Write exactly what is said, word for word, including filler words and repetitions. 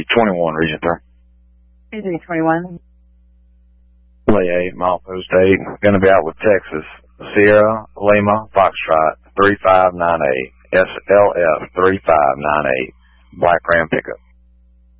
three twenty-one, Region three. three twenty-one. Lay eight, milepost eight. Going to be out with Texas. Sierra, Lima, Foxtrot, three five nine eight. S L F three five nine eight. Black Ram pickup.